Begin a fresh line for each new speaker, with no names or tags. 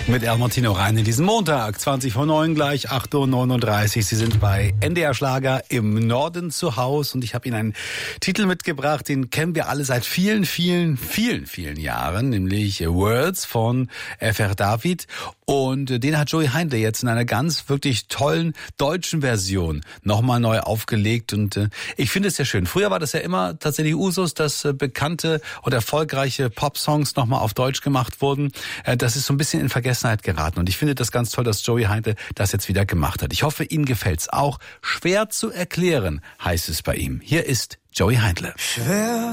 Mit El Martino rein in diesen Montag, 20 vor 9 gleich, 8.39 Uhr. Sie sind bei NDR Schlager im Norden zu Hause und ich habe Ihnen einen Titel mitgebracht, den kennen wir alle seit vielen Jahren, nämlich Words von F.R. David. Und den hat Joey Heindle jetzt in einer ganz wirklich tollen deutschen Version nochmal neu aufgelegt. Und ich finde es sehr schön. Früher war das ja immer tatsächlich Usus, dass bekannte und erfolgreiche Pop-Songs nochmal auf Deutsch gemacht wurden. Das ist so ein bisschen in Vergessenheit geraten. Und ich finde das ganz toll, dass Joey Heindle das jetzt wieder gemacht hat. Ich hoffe, Ihnen gefällt's auch. Schwer zu erklären, heißt es bei ihm. Hier ist Joey Heindle.
Schwer